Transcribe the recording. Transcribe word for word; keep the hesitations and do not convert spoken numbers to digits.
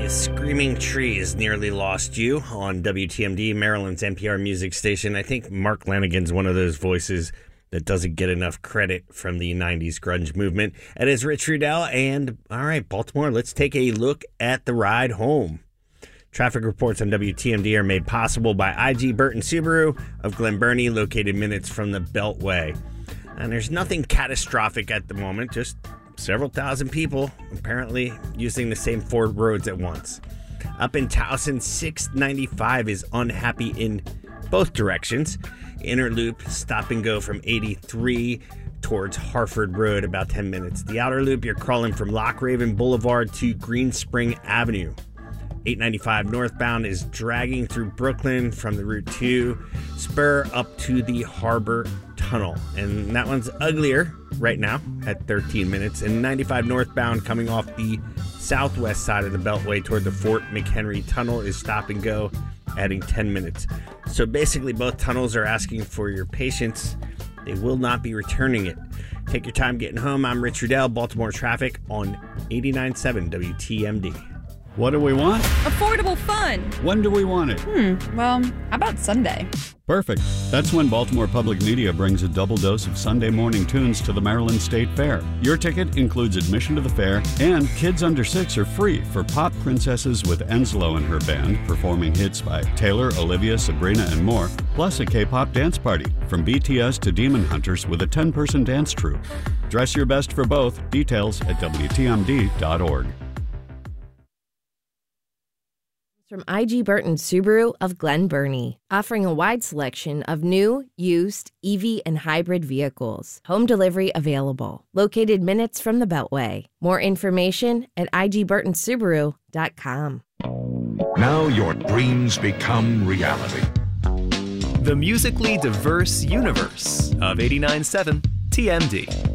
Screaming Trees nearly lost you on W T M D, Maryland's N P R music station. I think Mark Lanigan's one of those voices that doesn't get enough credit from the nineties grunge movement. It is Rich Rudell, and all right, Baltimore, let's take a look at the ride home. Traffic reports on W T M D are made possible by I G Burton Subaru of Glen Burnie, located minutes from the Beltway. And there's nothing catastrophic at the moment, just several thousand people apparently using the same four roads at once. Up in Towson, six ninety-five is unhappy in both directions. Inner loop, stop and go from eighty-three towards Harford Road, about ten minutes. The outer loop, you're crawling from Lock Raven Boulevard to Green Spring Avenue. eight ninety-five northbound is dragging through Brooklyn from the Route two spur up to the Harbor Tunnel. And that one's uglier right now at thirteen minutes. And ninety-five northbound coming off the southwest side of the Beltway toward the Fort McHenry Tunnel is stop and go, adding ten minutes. So basically both tunnels are asking for your patience. They will not be returning it. Take your time getting home. I'm Rich Rudell, Baltimore Traffic on eighty-nine point seven W T M D. What do we want? Affordable fun. When do we want it? Hmm, well, how about Sunday? Perfect. That's when Baltimore Public Media brings a double dose of Sunday morning tunes to the Maryland State Fair. Your ticket includes admission to the fair, and kids under six are free for Pop Princesses with Enslow and her band, performing hits by Taylor, Olivia, Sabrina, and more, plus a K-pop dance party, from B T S to Demon Hunters with a ten-person dance troupe. Dress your best for both. Details at W T M D dot org. From I G Burton Subaru of Glen Burnie, offering a wide selection of new, used, E V, and hybrid vehicles. Home delivery available. Located minutes from the Beltway. More information at I G Burton Subaru dot com. Now your dreams become reality. The musically diverse universe of eighty-nine point seven T M D.